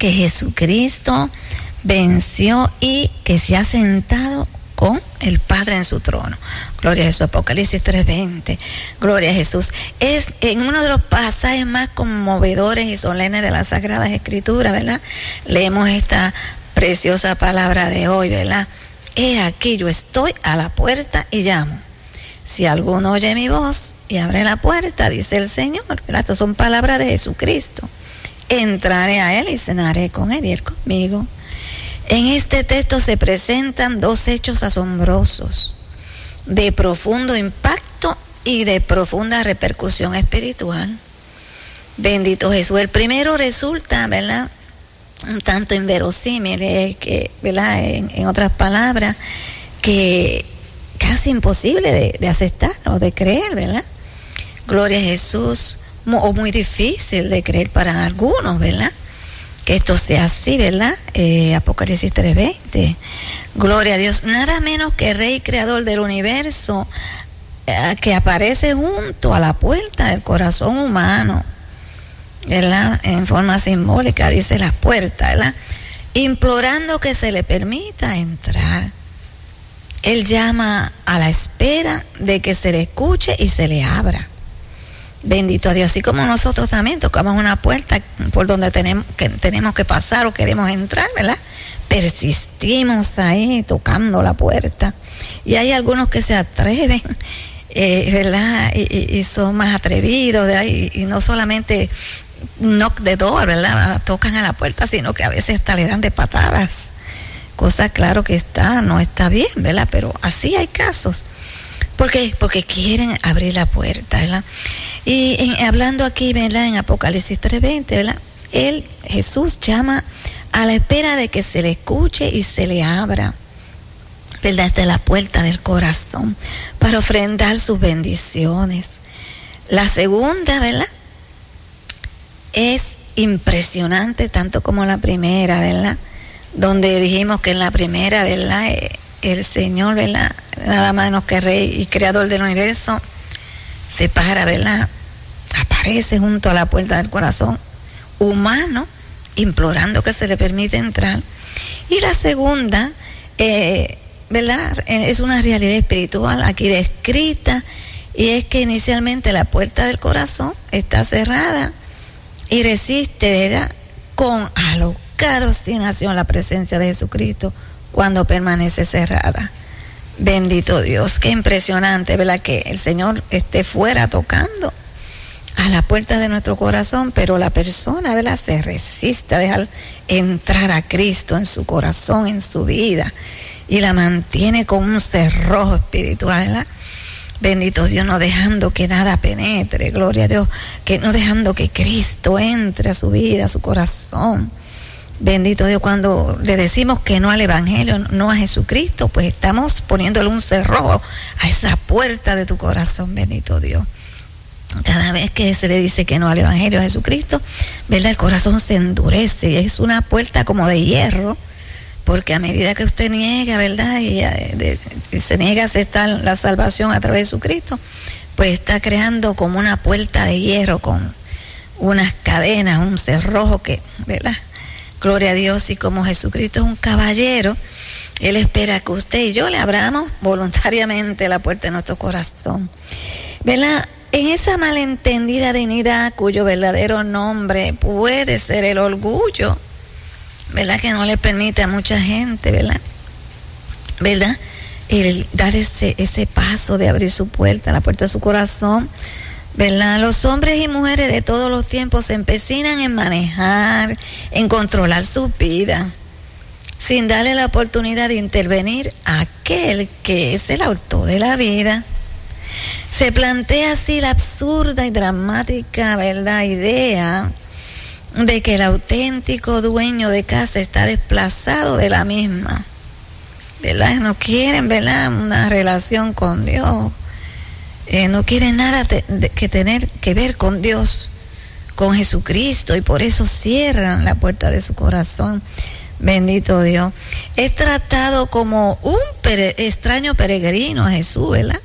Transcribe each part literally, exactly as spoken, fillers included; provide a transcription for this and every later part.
que Jesucristo venció y que se ha sentado con el Padre en su trono. Gloria a Jesús. Apocalipsis tres veinte. Gloria a Jesús. Es en uno de los pasajes más conmovedores y solemnes de las Sagradas Escrituras, ¿verdad? Leemos esta preciosa palabra de hoy, ¿verdad? He aquí, yo estoy a la puerta y llamo. Si alguno oye mi voz y abre la puerta, dice el Señor, ¿verdad? Estas son palabras de Jesucristo. Entraré a Él y cenaré con Él y Él conmigo. En este texto se presentan dos hechos asombrosos, de profundo impacto y de profunda repercusión espiritual. Bendito Jesús. El primero resulta, ¿verdad?, un tanto inverosímil, eh, que, ¿verdad?, en, en otras palabras, que casi imposible de, de aceptar o de creer, ¿verdad? Gloria a Jesús. O muy difícil de creer para algunos, ¿verdad?, que esto sea así, ¿verdad? Eh, Apocalipsis tres veinte. Gloria a Dios. Nada menos que Rey Creador del universo, eh, que aparece junto a la puerta del corazón humano, ¿verdad? En forma simbólica dice la puerta, ¿verdad?, implorando que se le permita entrar. Él llama a la espera de que se le escuche y se le abra. Bendito a Dios. Así como nosotros también tocamos una puerta por donde tenemos que, tenemos que pasar o queremos entrar, ¿verdad? Persistimos ahí tocando la puerta. Y hay algunos que se atreven, eh, ¿verdad? Y, y son más atrevidos, ¿verdad? Y, y no solamente knock the door, ¿verdad?, tocan a la puerta, sino que a veces hasta le dan de patadas. Cosa, claro que está, no está bien, ¿verdad? Pero así hay casos. ¿Por qué? Porque quieren abrir la puerta, ¿verdad? Y en, hablando aquí, ¿verdad?, en Apocalipsis tres veinte, ¿verdad?, Él, Jesús, llama a la espera de que se le escuche y se le abra, ¿verdad?, desde la puerta del corazón, para ofrendar sus bendiciones. La segunda, ¿verdad?, es impresionante tanto como la primera, ¿verdad?, donde dijimos que en la primera, ¿verdad?, el Señor, ¿verdad?, nada menos que Rey y Creador del universo, se para, ¿verdad?, aparece junto a la puerta del corazón humano, implorando que se le permita entrar. Y la segunda, eh, ¿verdad?, es una realidad espiritual aquí descrita, y es que inicialmente la puerta del corazón está cerrada y resiste, ¿verdad?, con alocada obstinación la presencia de Jesucristo cuando permanece cerrada. Bendito Dios, qué impresionante, ¿verdad?, que el Señor esté fuera tocando a la puerta de nuestro corazón, pero la persona, ¿verdad?, se resiste a dejar entrar a Cristo en su corazón, en su vida, y la mantiene con un cerrojo espiritual, ¿verdad? Bendito Dios, no dejando que nada penetre, gloria a Dios, que no dejando que Cristo entre a su vida, a su corazón. Bendito Dios, cuando le decimos que no al Evangelio, no a Jesucristo, pues estamos poniéndole un cerrojo a esa puerta de tu corazón, bendito Dios. Cada vez que se le dice que no al Evangelio, a Jesucristo, ¿verdad?, el corazón se endurece, y es una puerta como de hierro, porque a medida que usted niega, ¿verdad?, y, de, y se niega a aceptar la salvación a través de Jesucristo, pues está creando como una puerta de hierro con unas cadenas, un cerrojo que, ¿verdad?, gloria a Dios. Y como Jesucristo es un caballero, Él espera que usted y yo le abramos voluntariamente la puerta de nuestro corazón, ¿verdad? En esa malentendida dignidad cuyo verdadero nombre puede ser el orgullo, ¿verdad?, que no le permite a mucha gente, ¿verdad?, ¿verdad?, el dar ese, ese paso de abrir su puerta, la puerta de su corazón, ¿verdad? Los hombres y mujeres de todos los tiempos se empecinan en manejar, en controlar su vida, sin darle la oportunidad de intervenir a aquel que es el autor de la vida. Se plantea así la absurda y dramática, ¿verdad?, idea de que el auténtico dueño de casa está desplazado de la misma, ¿verdad? No quieren, ¿verdad?, una relación con Dios. Eh, no quieren nada te, de, que tener que ver con Dios, con Jesucristo, y por eso cierran la puerta de su corazón. Bendito Dios. Es tratado como un pere, extraño peregrino a Jesús, ¿verdad?,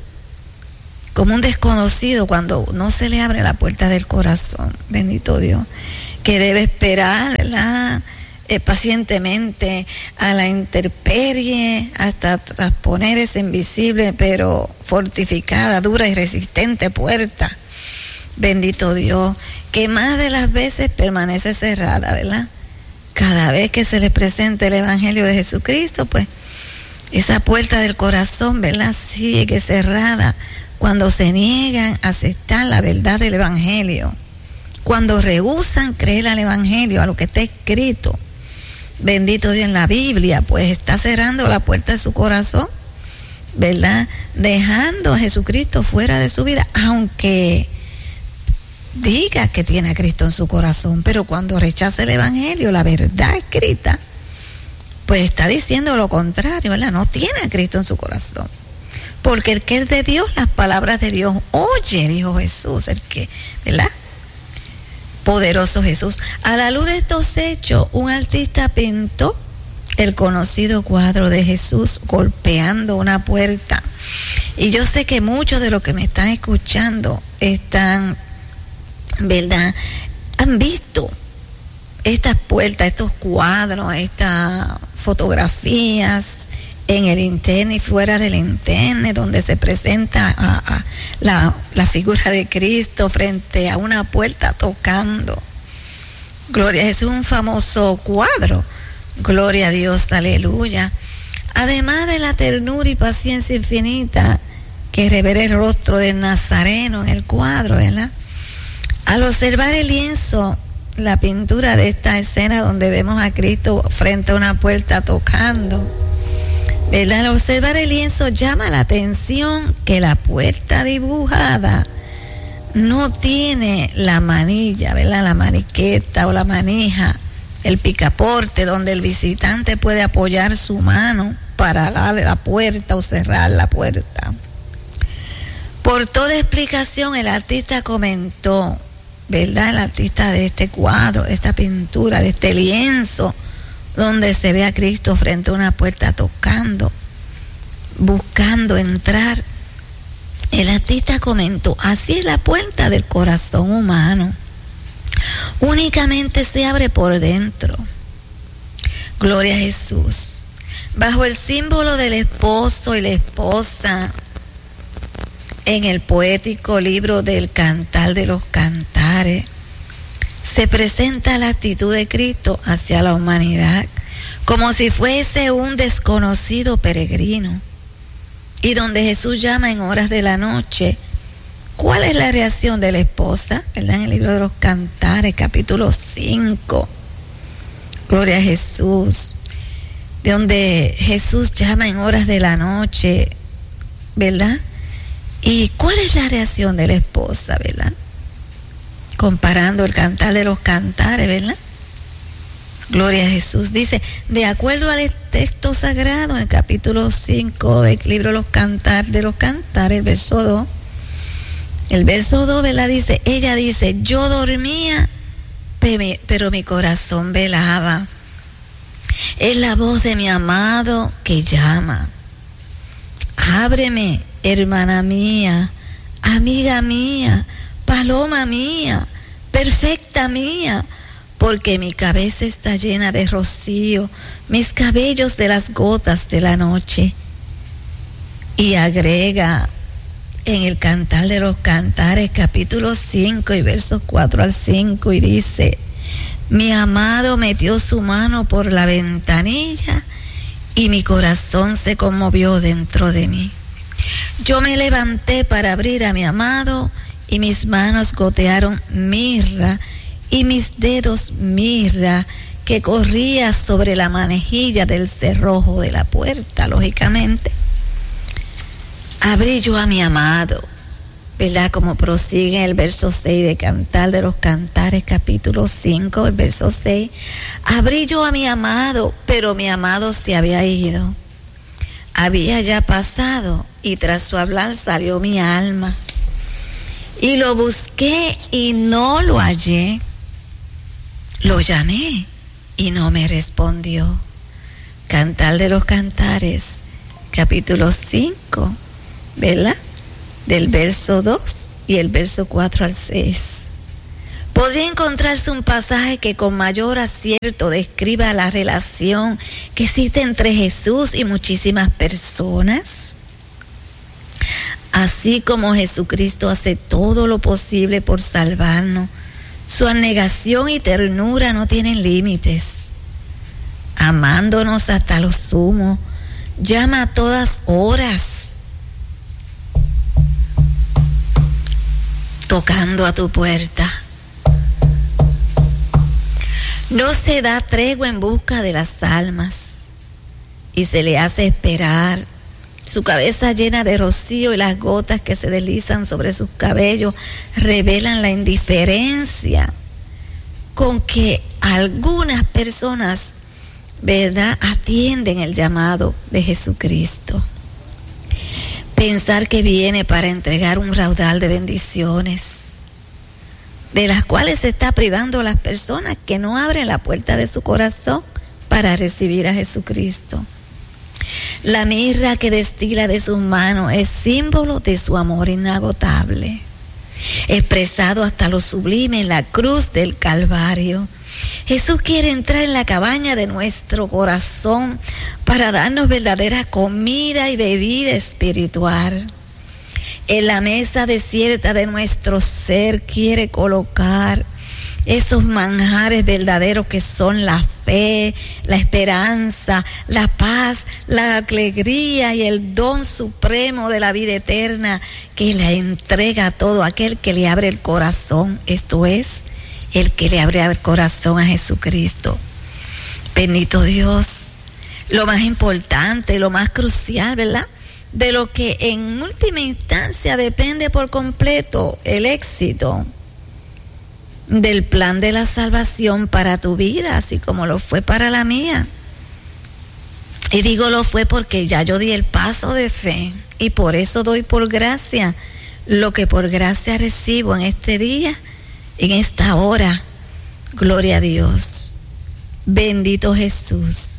como un desconocido cuando no se le abre la puerta del corazón. Bendito Dios. Que debe esperar, ¿verdad?, eh, pacientemente a la intemperie hasta trasponer esa invisible pero fortificada, dura y resistente puerta. Bendito Dios, que más de las veces permanece cerrada, ¿verdad? Cada vez que se les presenta el Evangelio de Jesucristo, pues esa puerta del corazón, ¿verdad?, sigue cerrada cuando se niegan a aceptar la verdad del Evangelio, cuando rehúsan creer al Evangelio, a lo que está escrito. Bendito Dios, en la Biblia, pues está cerrando la puerta de su corazón, ¿verdad?, dejando a Jesucristo fuera de su vida, aunque diga que tiene a Cristo en su corazón, pero cuando rechaza el Evangelio, la verdad escrita, pues está diciendo lo contrario, ¿verdad? No tiene a Cristo en su corazón. Porque el que es de Dios, las palabras de Dios oye, dijo Jesús, el que, ¿verdad? Poderoso Jesús. A la luz de estos hechos, un artista pintó el conocido cuadro de Jesús golpeando una puerta. Y yo sé que muchos de los que me están escuchando están, ¿verdad?, han visto estas puertas, estos cuadros, estas fotografías en el internet y fuera del internet, donde se presenta a, a la, la figura de Cristo frente a una puerta tocando. Gloria a Jesús, un famoso cuadro. Gloria a Dios, aleluya. Además de la ternura y paciencia infinita que revela el rostro del Nazareno en el cuadro, ¿verdad? Al observar el lienzo, la pintura de esta escena donde vemos a Cristo frente a una puerta tocando, ¿verdad? Al observar el lienzo llama la atención que la puerta dibujada no tiene la manilla, ¿verdad?, la maniqueta o la manija, el picaporte donde el visitante puede apoyar su mano para darle la puerta o cerrar la puerta. Por toda explicación, el artista comentó, ¿verdad?, el artista de este cuadro, de esta pintura, de este lienzo, donde se ve a Cristo frente a una puerta tocando, buscando entrar. El artista comentó, así es la puerta del corazón humano. Únicamente se abre por dentro. Gloria a Jesús. Bajo el símbolo del esposo y la esposa, en el poético libro del Cantar de los Cantares, se presenta la actitud de Cristo hacia la humanidad como si fuese un desconocido peregrino, y donde Jesús llama en horas de la noche. ¿Cuál es la reacción de la esposa? ¿Verdad? En el libro de los Cantares, capítulo cinco. Gloria a Jesús. De donde Jesús llama en horas de la noche, ¿verdad? ¿Y cuál es la reacción de la esposa, verdad? Comparando el Cantar de los Cantares, ¿verdad? Gloria a Jesús. Dice, de acuerdo al texto sagrado, en el capítulo cinco del libro de los Cantares, de los Cantares, el verso dos, el verso dos, ¿verdad? Dice, ella dice, yo dormía, pero mi corazón velaba. Es la voz de mi amado que llama. Ábreme, hermana mía, amiga mía, paloma mía, perfecta mía, porque mi cabeza está llena de rocío, mis cabellos de las gotas de la noche. Y agrega en el Cantar de los Cantares, capítulo cinco y versos cuatro al cinco, y dice, mi amado metió su mano por la ventanilla y mi corazón se conmovió dentro de mí. Yo me levanté para abrir a mi amado y mis manos gotearon mirra y mis dedos mirra que corría sobre la manejilla del cerrojo de la puerta. Lógicamente, abrí yo a mi amado, ¿verdad? Como prosigue el verso seis de Cantar de los Cantares, capítulo cinco, el verso seis. Abrí yo a mi amado, pero mi amado se había ido. Había ya pasado y tras su hablar salió mi alma. Y lo busqué y no lo hallé. Lo llamé y no me respondió. Cantar de los Cantares, capítulo cinco, ¿verdad? Del verso dos y el verso cuatro al seis. Podría encontrarse un pasaje que con mayor acierto describa la relación que existe entre Jesús y muchísimas personas. Así como Jesucristo hace todo lo posible por salvarnos, su abnegación y ternura no tienen límites. Amándonos hasta lo sumo, llama a todas horas, tocando a tu puerta. No se da tregua en busca de las almas y se le hace esperar. Su cabeza llena de rocío y las gotas que se deslizan sobre sus cabellos revelan la indiferencia con que algunas personas, ¿verdad?, atienden el llamado de Jesucristo. Pensar que viene para entregar un raudal de bendiciones, de las cuales se está privando a las personas que no abren la puerta de su corazón para recibir a Jesucristo. La mirra que destila de sus manos es símbolo de su amor inagotable, expresado hasta lo sublime en la cruz del Calvario. Jesús quiere entrar en la cabaña de nuestro corazón para darnos verdadera comida y bebida espiritual. En la mesa desierta de nuestro ser quiere colocar esos manjares verdaderos que son la fe, la esperanza, la paz, la alegría y el don supremo de la vida eterna que le entrega a todo aquel que le abre el corazón. Esto es, el que le abre el corazón a Jesucristo. Bendito Dios. Lo más importante, lo más crucial, ¿verdad?, de lo que en última instancia depende por completo el éxito del plan de la salvación para tu vida, así como lo fue para la mía. Y digo lo fue porque ya yo di el paso de fe y por eso doy por gracia lo que por gracia recibo en este día, en esta hora. Gloria a Dios. Bendito Jesús.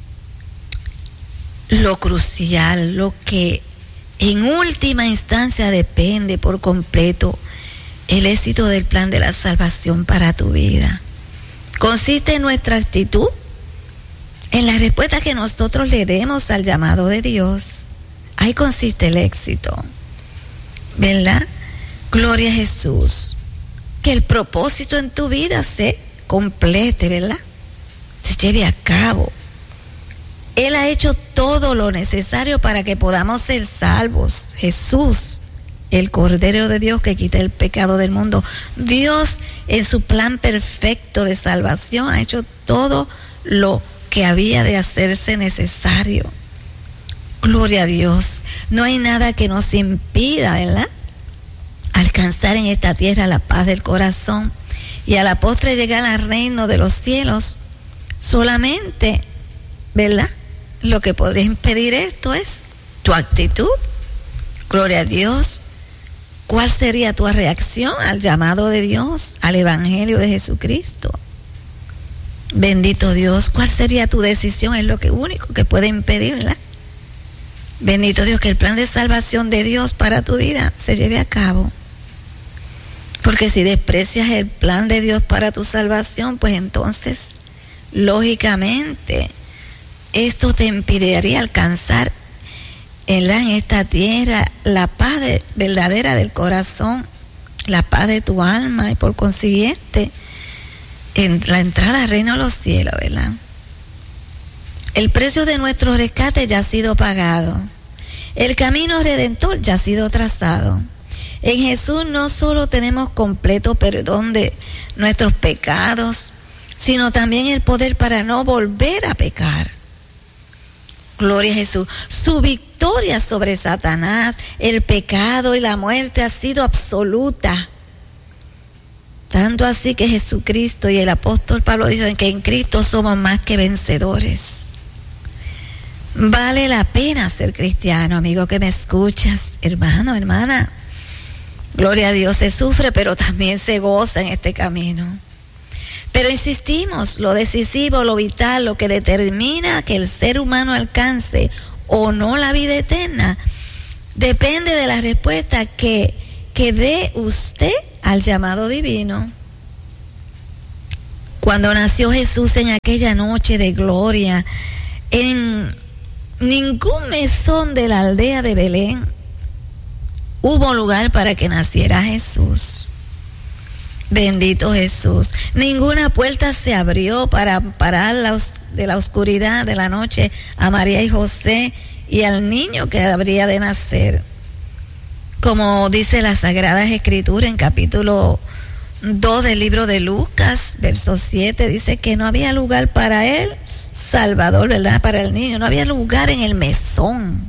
Lo crucial, lo que en última instancia depende por completo el éxito del plan de la salvación para tu vida, consiste en nuestra actitud, en la respuesta que nosotros le demos al llamado de Dios. Ahí consiste el éxito, ¿verdad? Gloria a Jesús. Que el propósito en tu vida se complete, ¿verdad?, se lleve a cabo. Él ha hecho todo lo necesario para que podamos ser salvos. Jesús, el Cordero de Dios que quita el pecado del mundo. Dios, en su plan perfecto de salvación, ha hecho todo lo que había de hacerse necesario. Gloria a Dios. No hay nada que nos impida, ¿verdad?, alcanzar en esta tierra la paz del corazón y a la postre llegar al reino de los cielos. Solamente, ¿verdad?, lo que podría impedir esto es tu actitud. Gloria a Dios. ¿Cuál sería tu reacción al llamado de Dios, al Evangelio de Jesucristo? Bendito Dios. ¿Cuál sería tu decisión? Es lo que único que puede impedirla. Bendito Dios, que el plan de salvación de Dios para tu vida se lleve a cabo. Porque si desprecias el plan de Dios para tu salvación, pues entonces, lógicamente, esto te impediría alcanzar en, la, en esta tierra la paz de, verdadera del corazón, la paz de tu alma y por consiguiente en la entrada al reino de los cielos, ¿verdad? El precio de nuestro rescate ya ha sido pagado. El camino redentor ya ha sido trazado. En Jesús no solo tenemos completo perdón de nuestros pecados, sino también el poder para no volver a pecar. Gloria a Jesús. Su victoria sobre Satanás, el pecado y la muerte ha sido absoluta. Tanto así que Jesucristo y el apóstol Pablo dicen que en Cristo somos más que vencedores. Vale la pena ser cristiano, amigo que me escuchas, hermano, hermana. Gloria a Dios, se sufre, pero también se goza en este camino. Pero insistimos, lo decisivo, lo vital, lo que determina que el ser humano alcance o no la vida eterna, depende de la respuesta que, que dé usted al llamado divino. Cuando nació Jesús en aquella noche de gloria, en ningún mesón de la aldea de Belén hubo lugar para que naciera Jesús. Bendito Jesús. Ninguna puerta se abrió para parar la, de la oscuridad de la noche a María y José y al niño que habría de nacer. Como dice las Sagradas Escrituras en capítulo dos del libro de Lucas, verso siete, dice que no había lugar para él, Salvador, ¿verdad? Para el niño, no había lugar en el mesón.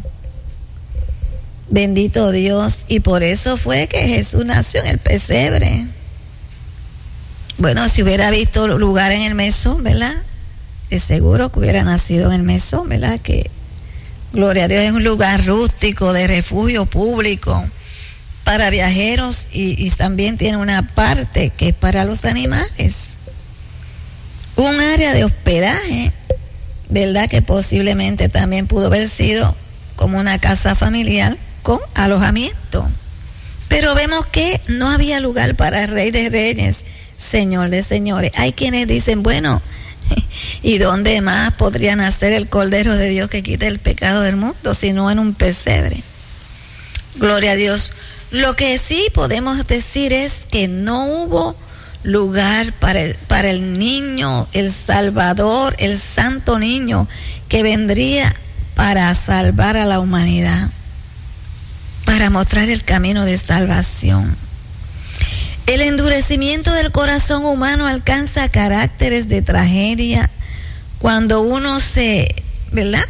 Bendito Dios. Y por eso fue que Jesús nació en el pesebre. Bueno, si hubiera visto lugar en el mesón, ¿verdad? Es seguro que hubiera nacido en el mesón, ¿verdad? Que, gloria a Dios, es un lugar rústico de refugio público para viajeros y, y también tiene una parte que es para los animales. Un área de hospedaje, ¿verdad? Que posiblemente también pudo haber sido como una casa familiar con alojamiento. Pero vemos que no había lugar para el Rey de Reyes, Señor de señores. Hay quienes dicen, bueno, ¿y dónde más podría nacer el Cordero de Dios que quite el pecado del mundo, sino en un pesebre? Gloria a Dios. Lo que sí podemos decir es que no hubo lugar para el, para el niño, el Salvador, el santo niño que vendría para salvar a la humanidad, para mostrar el camino de salvación. El endurecimiento del corazón humano alcanza caracteres de tragedia cuando uno se, ¿verdad?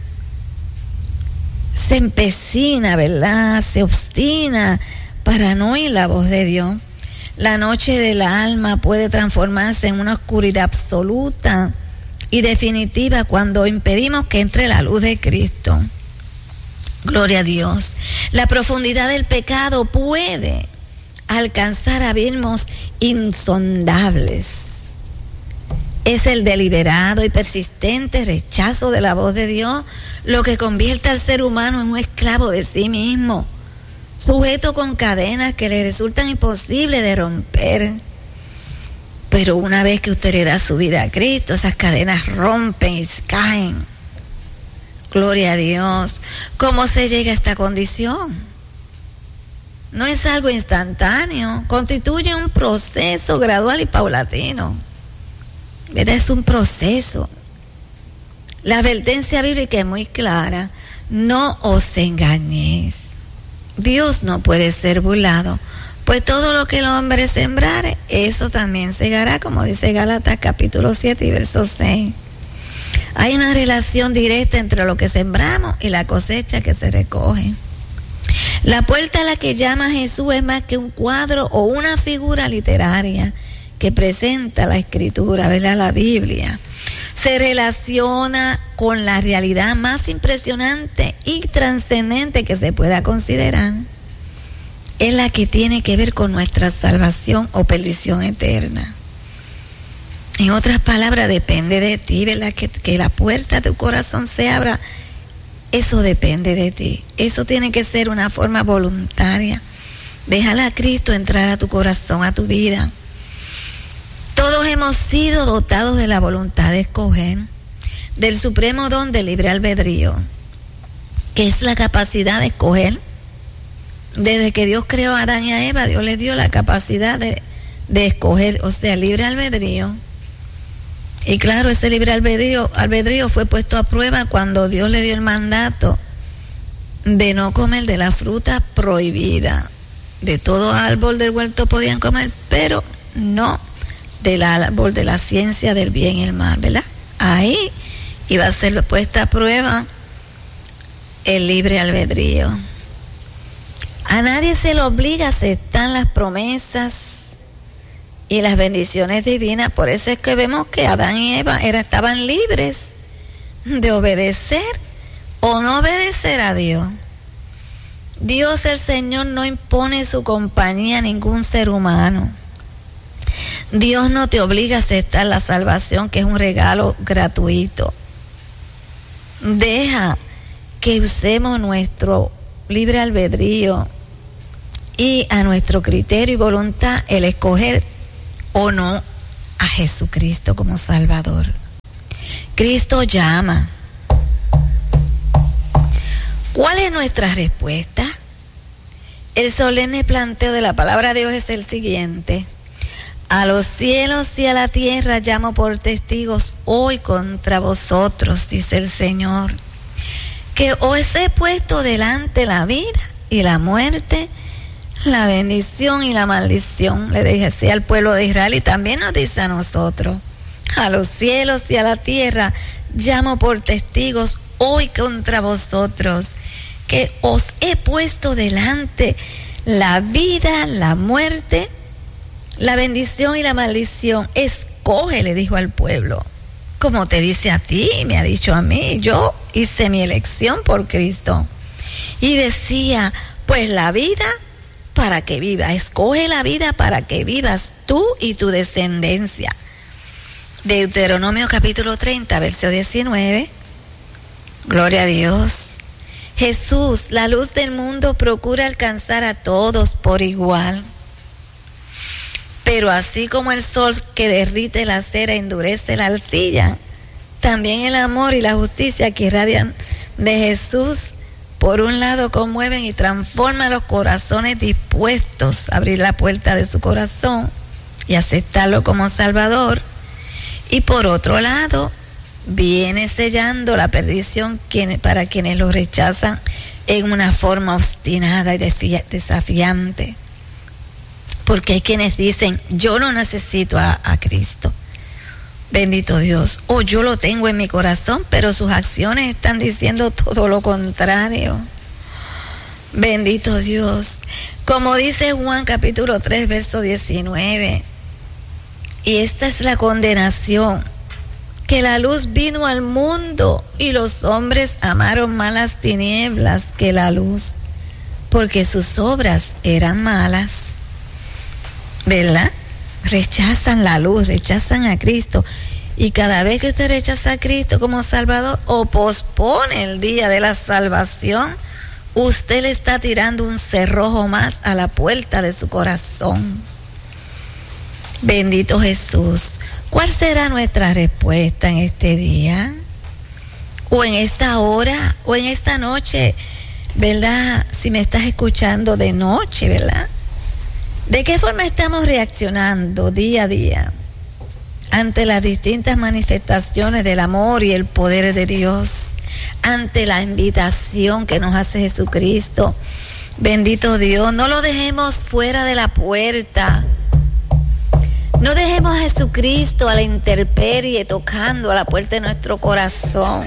Se empecina, ¿verdad? Se obstina para no oír la voz de Dios. La noche del alma puede transformarse en una oscuridad absoluta y definitiva cuando impedimos que entre la luz de Cristo. Gloria a Dios. La profundidad del pecado puede alcanzar abismos insondables. Es el deliberado y persistente rechazo de la voz de Dios lo que convierte al ser humano en un esclavo de sí mismo, sujeto con cadenas que le resultan imposibles de romper. Pero una vez que usted le da su vida a Cristo, esas cadenas rompen y caen. Gloria a Dios. ¿Cómo se llega a esta condición? No es algo instantáneo, constituye un proceso gradual y paulatino. ¿Verdad? Es un proceso. La advertencia bíblica es muy clara: no os engañéis. Dios no puede ser burlado, pues todo lo que el hombre sembrare, eso también segará, como dice Gálatas capítulo siete y verso seis. Hay una relación directa entre lo que sembramos y la cosecha que se recoge. La puerta a la que llama Jesús es más que un cuadro o una figura literaria que presenta la Escritura, ¿verdad? La Biblia. Se relaciona con la realidad más impresionante y trascendente que se pueda considerar. Es la que tiene que ver con nuestra salvación o perdición eterna. En otras palabras, depende de ti, ¿verdad? Que, que la puerta de tu corazón se abra. Eso depende de ti. Eso tiene que ser una forma voluntaria. Déjala a Cristo entrar a tu corazón, a tu vida. Todos hemos sido dotados de la voluntad de escoger, del supremo don del libre albedrío, que es la capacidad de escoger. Desde que Dios creó a Adán y a Eva, Dios les dio la capacidad de, de escoger, o sea, libre albedrío. Y claro, ese libre albedrío, albedrío fue puesto a prueba cuando Dios le dio el mandato de no comer de la fruta prohibida. De todo árbol del huerto podían comer, pero no del árbol de la ciencia del bien y el mal, ¿verdad? Ahí iba a ser puesta a prueba el libre albedrío. A nadie se le obliga a aceptar las promesas y las bendiciones divinas. Por eso es que vemos que Adán y Eva era, estaban libres de obedecer o no obedecer a Dios. Dios el Señor no impone su compañía a ningún ser humano. Dios no te obliga a aceptar la salvación, que es un regalo gratuito. Deja que usemos nuestro libre albedrío y a nuestro criterio y voluntad el escoger o no a Jesucristo como Salvador. Cristo llama. ¿Cuál es nuestra respuesta? El solemne planteo de la palabra de Dios es el siguiente: a los cielos y a la tierra llamo por testigos hoy contra vosotros, dice el Señor, que os he puesto delante la vida y la muerte, la bendición y la maldición. Le dije así al pueblo de Israel y también nos dice a nosotros: a los cielos y a la tierra llamo por testigos hoy contra vosotros, que os he puesto delante la vida, la muerte, la bendición y la maldición. Escoge, le dijo al pueblo, como te dice a ti, me ha dicho a mí. Yo hice mi elección por Cristo. Y decía, pues la vida para que viva, escoge la vida para que vivas tú y tu descendencia. Deuteronomio capítulo treinta, verso diecinueve. Gloria a Dios. Jesús, la luz del mundo, procura alcanzar a todos por igual. Pero así como el sol que derrite la cera endurece la arcilla, también el amor y la justicia que irradian de Jesús, por un lado, conmueven y transforman los corazones dispuestos a abrir la puerta de su corazón y aceptarlo como Salvador. Y por otro lado, viene sellando la perdición para quienes lo rechazan en una forma obstinada y desafiante. Porque hay quienes dicen, yo no necesito a, a Cristo, bendito Dios, o yo lo tengo en mi corazón, pero sus acciones están diciendo todo lo contrario. Bendito Dios. Como dice Juan capítulo tres, verso diecinueve, y esta es la condenación, que la luz vino al mundo y los hombres amaron más las tinieblas que la luz, porque sus obras eran malas. ¿Verdad? Rechazan la luz, rechazan a Cristo. Y cada vez que usted rechaza a Cristo como Salvador o pospone el día de la salvación, usted le está tirando un cerrojo más a la puerta de su corazón. Bendito Jesús. ¿Cuál será nuestra respuesta en este día? O en esta hora, o en esta noche, ¿verdad? Si me estás escuchando de noche, ¿verdad? ¿De qué forma estamos reaccionando día a día ante las distintas manifestaciones del amor y el poder de Dios? Ante la invitación que nos hace Jesucristo. Bendito Dios, no lo dejemos fuera de la puerta. No dejemos a Jesucristo a la intemperie tocando a la puerta de nuestro corazón.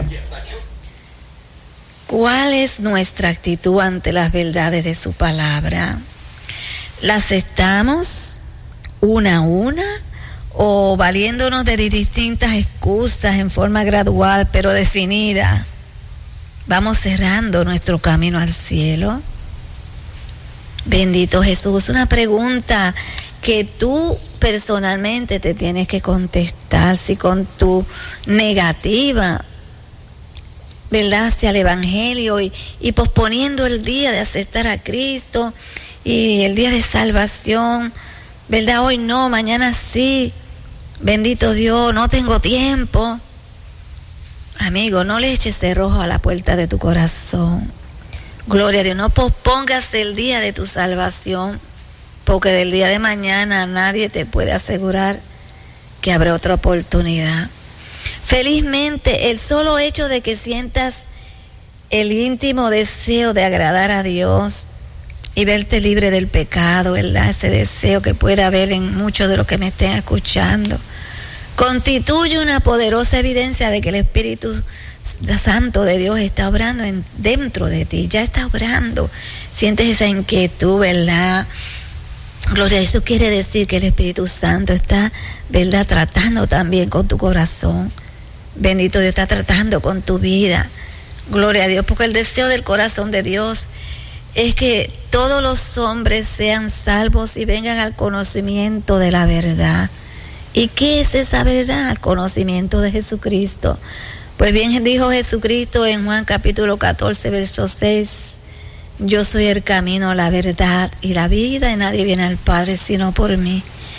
¿Cuál es nuestra actitud ante las verdades de su palabra? ¿La aceptamos una a una o valiéndonos de distintas excusas en forma gradual pero definida? ¿Vamos cerrando nuestro camino al cielo? Bendito Jesús. Una pregunta que tú personalmente te tienes que contestar. Si con tu negativa, ¿verdad?, hacia el Evangelio y, y posponiendo el día de aceptar a Cristo y el día de salvación, ¿verdad? Hoy no, mañana sí. Bendito Dios, no tengo tiempo. Amigo, no le eches cerrojo a la puerta de tu corazón. Gloria a Dios, no pospongas el día de tu salvación, porque del día de mañana nadie te puede asegurar que habrá otra oportunidad. Felizmente, el solo hecho de que sientas el íntimo deseo de agradar a Dios y verte libre del pecado, ¿verdad? Ese deseo que puede haber en muchos de los que me estén escuchando, constituye una poderosa evidencia de que el Espíritu Santo de Dios está obrando en, dentro de ti, ya está obrando. Sientes esa inquietud, ¿verdad? Gloria, eso quiere decir que el Espíritu Santo está, ¿verdad?, tratando también con tu corazón. Bendito Dios, está tratando con tu vida. Gloria a Dios, porque el deseo del corazón de Dios es que todos los hombres sean salvos y vengan al conocimiento de la verdad. ¿Y qué es esa verdad? El conocimiento de Jesucristo. Pues bien dijo Jesucristo en Juan capítulo catorce, verso seis, yo soy el camino, la verdad y la vida, y nadie viene al Padre sino por mí.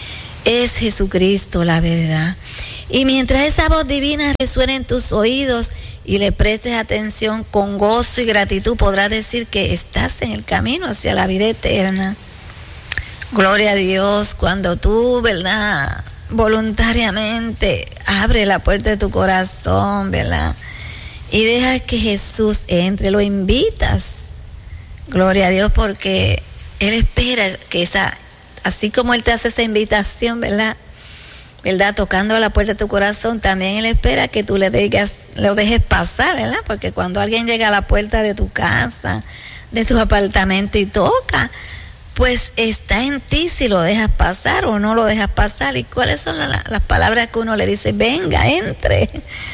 es Jesucristo la verdad. Y mientras esa voz divina resuene en tus oídos y le prestes atención con gozo y gratitud, podrás decir que estás en el camino hacia la vida eterna. Gloria a Dios, cuando tú, ¿verdad?, voluntariamente abre la puerta de tu corazón, ¿verdad?, y dejas que Jesús entre, lo invitas. Gloria a Dios, porque Él espera que esa, así como Él te hace esa invitación, ¿verdad?, ¿verdad?, tocando la puerta de tu corazón, también Él espera que tú le digas, lo dejes pasar, ¿verdad? Porque cuando alguien llega a la puerta de tu casa, de tu apartamento y toca, pues está en ti si lo dejas pasar o no lo dejas pasar. ¿Y cuáles son la, las palabras que uno le dice? Venga, entre,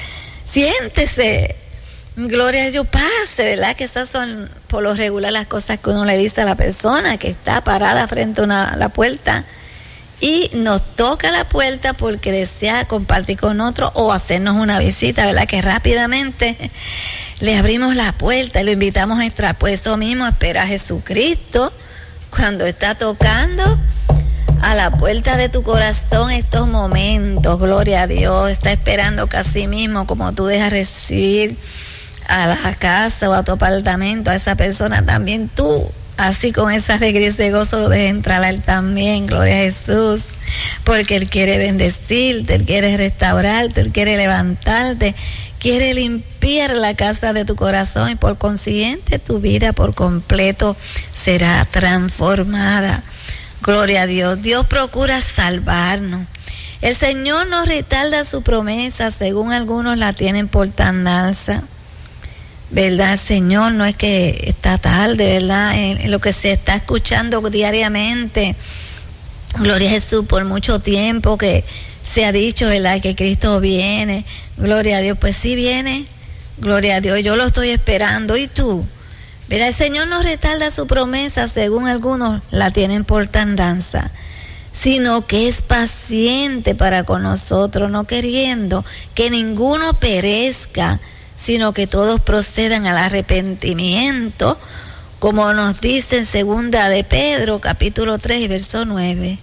siéntese, gloria a Dios, pase, ¿verdad? Que esas son por lo regular las cosas que uno le dice a la persona que está parada frente a una, la puerta y nos toca la puerta porque desea compartir con otro o hacernos una visita, ¿verdad? Que rápidamente le abrimos la puerta y lo invitamos a entrar. Pues eso mismo espera Jesucristo cuando está tocando a la puerta de tu corazón estos momentos. Gloria a Dios, está esperando que así mismo como tú dejas recibir a la casa o a tu apartamento a esa persona, también tú, así con esa alegría y ese gozo, lo dejes entrar a Él también. Gloria a Jesús, porque Él quiere bendecirte, Él quiere restaurarte, Él quiere levantarte, quiere limpiar la casa de tu corazón y por consiguiente tu vida por completo será transformada. Gloria a Dios. Dios procura salvarnos. El Señor no retarda su promesa, según algunos la tienen por tardanza. ¿Verdad, Señor? No es que está tarde, ¿verdad? En, en lo que se está escuchando diariamente. Gloria a Jesús, por mucho tiempo que se ha dicho, ¿verdad?, que Cristo viene. Gloria a Dios, pues sí viene. Gloria a Dios, yo lo estoy esperando. ¿Y tú? ¿Verdad? El Señor no retarda su promesa, según algunos la tienen por tardanza, sino que es paciente para con nosotros, no queriendo que ninguno perezca, sino que todos procedan al arrepentimiento, como nos dice en segunda de Pedro, capítulo tres y verso nueve.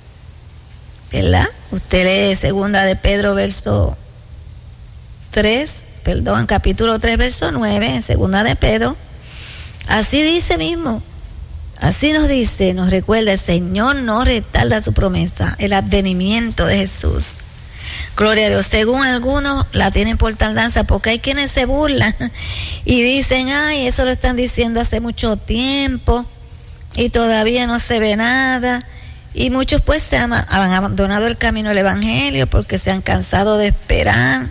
¿Verdad? Usted lee segunda de Pedro, verso tres, perdón, capítulo tres, verso nueve, en segunda de Pedro. Así dice mismo, así nos dice, nos recuerda, el Señor no retarda su promesa, el advenimiento de Jesús. Gloria a Dios. Según algunos la tienen por tardanza, porque hay quienes se burlan y dicen, ay, eso lo están diciendo hace mucho tiempo y todavía no se ve nada. Y muchos pues se han, han abandonado el camino del Evangelio porque se han cansado de esperar.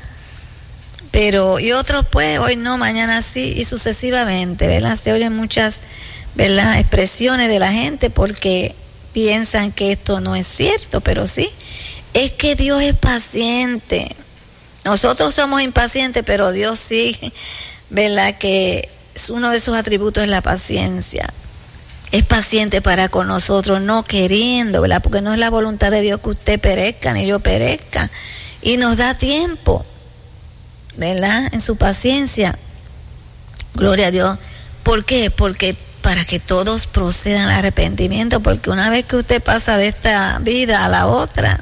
Pero, y otros pues, hoy no, mañana sí, y sucesivamente, ¿verdad? Se oyen muchas, ¿verdad?, expresiones de la gente porque piensan que esto no es cierto, pero sí. Es que Dios es paciente. Nosotros somos impacientes, pero Dios sí, ¿verdad?, que uno de sus atributos es la paciencia. Es paciente para con nosotros, no queriendo, ¿verdad?, porque no es la voluntad de Dios que usted perezca ni yo perezca. Y nos da tiempo, ¿verdad?, en su paciencia. Gloria a Dios. ¿Por qué? Porque para que todos procedan al arrepentimiento, porque una vez que usted pasa de esta vida a la otra,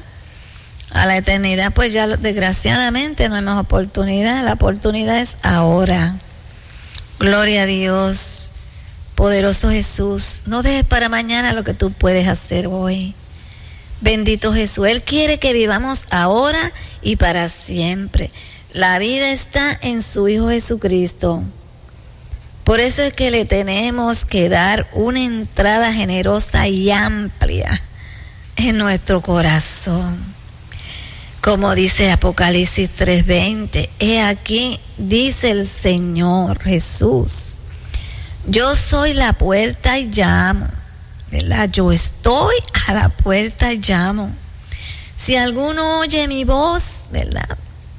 a la eternidad, pues ya desgraciadamente no hay más oportunidad. La oportunidad es ahora. Gloria a Dios. Poderoso Jesús, no dejes para mañana lo que tú puedes hacer hoy. Bendito Jesús, Él quiere que vivamos ahora y para siempre. La vida está en su Hijo Jesucristo. Por eso es que le tenemos que dar una entrada generosa y amplia en nuestro corazón. Como dice Apocalipsis tres veinte, he aquí, dice el Señor Jesús, yo soy la puerta y llamo, ¿verdad? Yo estoy a la puerta y llamo. Si alguno oye mi voz, ¿verdad?,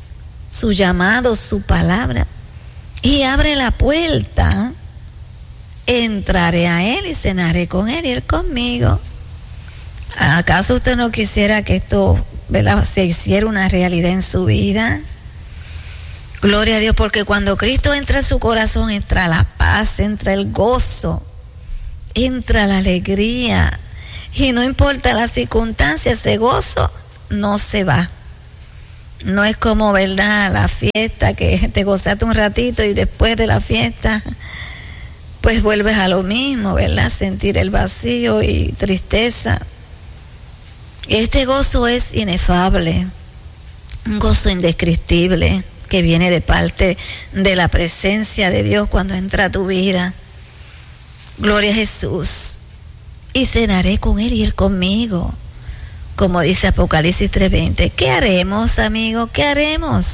su llamado, su palabra, y abre la puerta, entraré a Él y cenaré con Él y Él conmigo. ¿Acaso usted no quisiera que esto, ¿verdad?, se hiciera una realidad en su vida? Gloria a Dios, porque cuando Cristo entra en su corazón, entra la paz, entra el gozo, entra la alegría, Y no importa las circunstancias, ese gozo no se va. No es como, ¿verdad?, la fiesta, que te gozaste un ratito y después de la fiesta, pues vuelves a lo mismo, ¿verdad? Sentir el vacío y tristeza. Este gozo es inefable, un gozo indescriptible que viene de parte de la presencia de Dios cuando entra a tu vida. Gloria a Jesús. Y cenaré con Él y Él conmigo, como dice Apocalipsis tres veinte. ¿Qué haremos, amigo? ¿Qué haremos?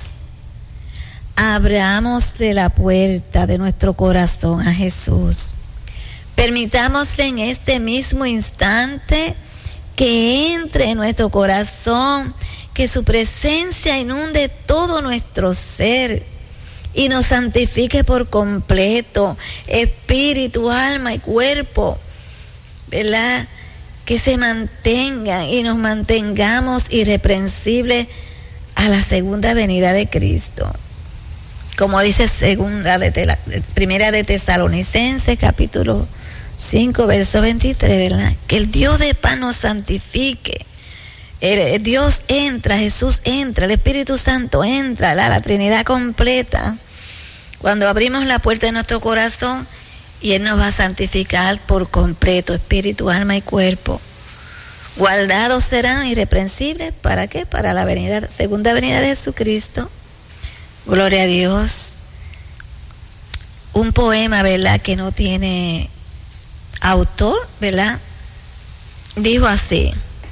Abramos de la puerta de nuestro corazón a Jesús. Permitámosle en este mismo instante que entre en nuestro corazón, que su presencia inunde todo nuestro ser y nos santifique por completo, espíritu, alma y cuerpo, ¿verdad? Que se mantengan y nos mantengamos irreprensibles a la segunda venida de Cristo. Como dice segunda de Tela, primera de Tesalonicenses, capítulo cinco, verso veintitrés, ¿verdad? Que el Dios de paz nos santifique. El, el Dios entra, Jesús entra, el Espíritu Santo entra, la, la Trinidad completa. Cuando abrimos la puerta de nuestro corazón, y Él nos va a santificar por completo, espíritu, alma y cuerpo. Guardados serán irreprensibles, ¿para qué? Para la venida, segunda venida de Jesucristo. Gloria a Dios. Un poema, ¿verdad?, que no tiene autor, ¿verdad? Dijo así: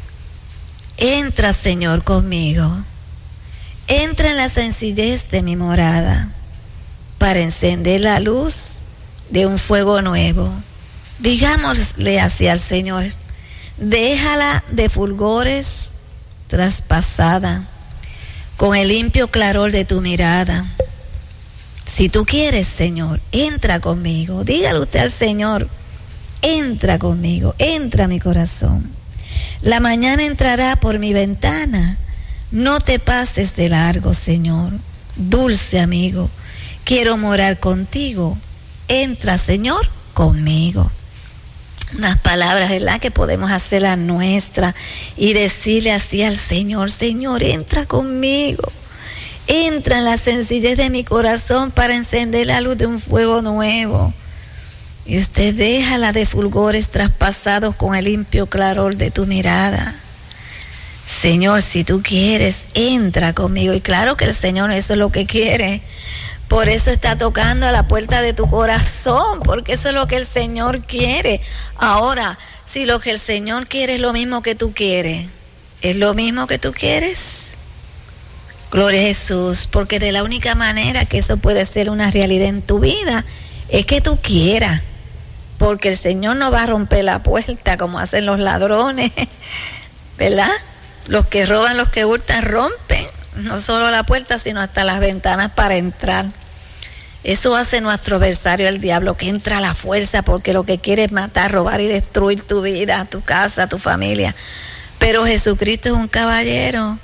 entra, Señor, conmigo, entra en la sencillez de mi morada, para encender la luz de un fuego nuevo. Digámosle así al Señor: déjala de fulgores traspasada, con el limpio claror de tu mirada. Si tú quieres, Señor, entra conmigo. Dígale usted al Señor: entra conmigo, entra a mi corazón. La mañana entrará por mi ventana. No te pases de largo, Señor. Dulce amigo, quiero morar contigo. Entra, Señor, conmigo. Unas palabras, ¿verdad?, que podemos hacerlas nuestras y decirle así al Señor: Señor, entra conmigo. Entra en la sencillez de mi corazón para encender la luz de un fuego nuevo. Y usted déjala de fulgores traspasados con el limpio claror de tu mirada. Señor, si tú quieres, entra conmigo. Y claro que el Señor eso es lo que quiere. Por eso está tocando a la puerta de tu corazón, porque eso es lo que el Señor quiere. Ahora, si lo que el Señor quiere es lo mismo que tú quieres, ¿es lo mismo que tú quieres? Gloria a Jesús, porque de la única manera que eso puede ser una realidad en tu vida es que tú quieras, porque el Señor no va a romper la puerta como hacen los ladrones, ¿verdad? Los que roban, los que hurtan, rompen no solo la puerta, sino hasta las ventanas para entrar. Eso hace nuestro adversario, el diablo, que entra a la fuerza porque lo que quiere es matar, robar y destruir tu vida, tu casa, tu familia. Pero Jesucristo es un caballero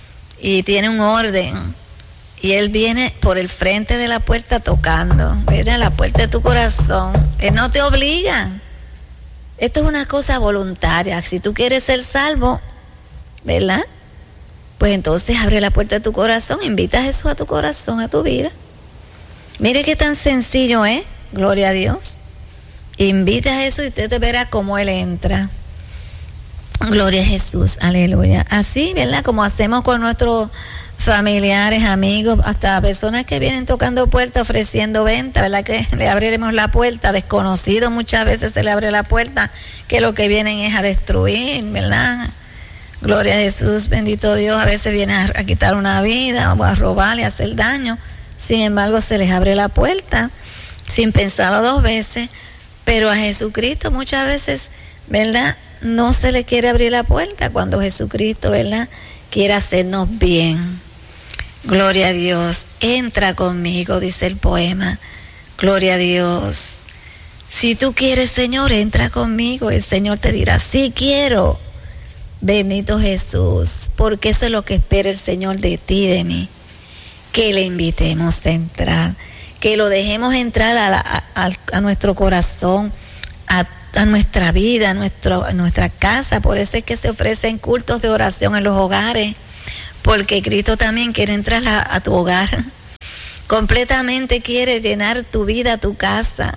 y tiene un orden, y Él viene por el frente de la puerta tocando, viene a la puerta de tu corazón. Él no te obliga. Esto es una cosa voluntaria. Si tú quieres ser salvo, ¿verdad?, pues entonces abre la puerta de tu corazón, invita a Jesús a tu corazón, a tu vida. Mire qué tan sencillo es, gloria a Dios. Invita a Jesús y usted te verá cómo Él entra. Gloria a Jesús, aleluya. Así, ¿verdad?, como hacemos con nuestros familiares, amigos, hasta personas que vienen tocando puertas ofreciendo venta, ¿verdad?, que le abriremos la puerta. Desconocidos muchas veces se le abre la puerta, que lo que vienen es a destruir, ¿verdad? Gloria a Jesús, bendito Dios. A veces vienen a, a quitar una vida o a robarle, a hacer daño. Sin embargo, se les abre la puerta sin pensarlo dos veces. Pero a Jesucristo muchas veces, ¿verdad?, no se le quiere abrir la puerta cuando Jesucristo, ¿verdad?, quiere hacernos bien. Gloria a Dios. Entra conmigo, dice el poema. Gloria a Dios. Si tú quieres, Señor, entra conmigo. El Señor te dirá: sí quiero. Bendito Jesús, porque eso es lo que espera el Señor de ti, de mí, que le invitemos a entrar, que lo dejemos entrar a, la, a, a nuestro corazón, a, a nuestra vida, a, nuestro, a nuestra casa. Por eso es que se ofrecen cultos de oración en los hogares, porque Cristo también quiere entrar a, a tu hogar. Completamente quiere llenar tu vida, tu casa.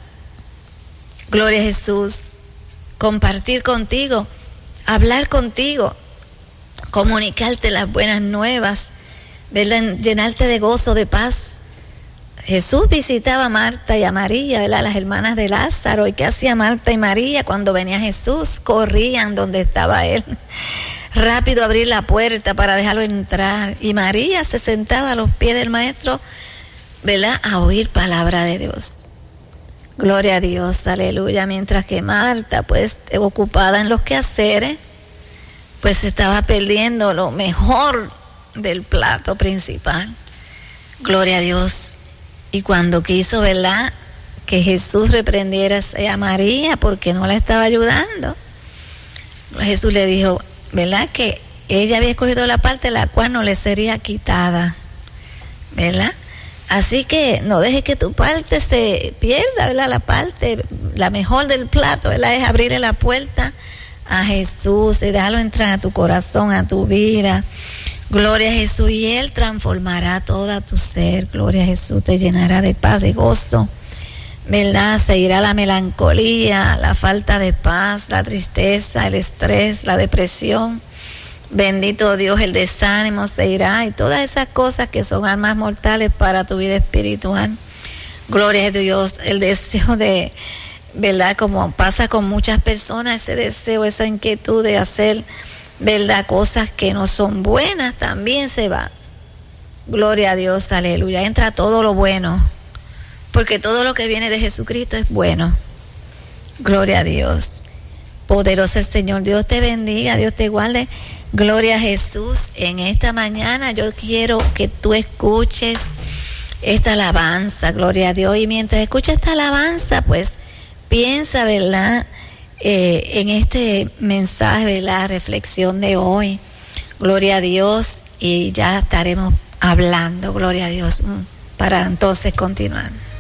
Gloria a Jesús. Compartir contigo, hablar contigo, comunicarte las buenas nuevas, ¿verdad? Llenarte de gozo, de paz. Jesús visitaba a Marta y a María, ¿verdad? Las hermanas de Lázaro. ¿Y qué hacía Marta y María cuando venía Jesús? Corrían donde estaba él. Rápido abrir la puerta para dejarlo entrar. Y María se sentaba a los pies del maestro, ¿verdad? A oír palabra de Dios. Gloria a Dios, aleluya. Mientras que Marta, pues, ocupada en los quehaceres, pues se estaba perdiendo lo mejor del plato principal. Gloria a Dios. Y cuando quiso, ¿verdad?, que Jesús reprendiera a María porque no la estaba ayudando, Jesús le dijo, ¿verdad?, que ella había escogido la parte la cual no le sería quitada, ¿verdad? Así que no dejes que tu parte se pierda, ¿verdad? La parte, la mejor del plato, ¿verdad?, es abrirle la puerta a Jesús y dejarlo entrar a tu corazón, a tu vida. Gloria a Jesús, y Él transformará toda tu ser. Gloria a Jesús, te llenará de paz, de gozo, ¿verdad? Se irá la melancolía, la falta de paz, la tristeza, el estrés, la depresión. Bendito Dios, el desánimo se irá, y todas esas cosas que son armas mortales para tu vida espiritual. Gloria a Dios, el deseo de, ¿verdad?, como pasa con muchas personas, ese deseo, esa inquietud de hacer, ¿verdad?, cosas que no son buenas, también se va. Gloria a Dios, aleluya. Entra todo lo bueno, porque todo lo que viene de Jesucristo es bueno. Gloria a Dios. Poderoso el Señor. Dios te bendiga, Dios te guarde. Gloria a Jesús. En esta mañana yo quiero que tú escuches esta alabanza, gloria a Dios. Y mientras escuchas esta alabanza, pues piensa, ¿verdad?, eh, en este mensaje, ¿verdad?, reflexión de hoy. Gloria a Dios. Y ya estaremos hablando, gloria a Dios, para entonces continuar.